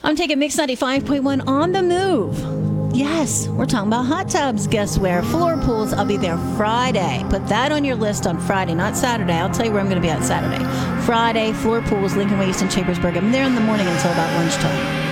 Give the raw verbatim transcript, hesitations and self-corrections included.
I'm taking Mix ninety-five point one on the move. Yes, we're talking about hot tubs. Guess where? Floor pools. I'll be there Friday. Put that on your list on Friday, not Saturday. I'll tell you where I'm going to be on Saturday. Friday, floor pools, Lincoln Way East and Chambersburg. I'm there in the morning until about lunchtime.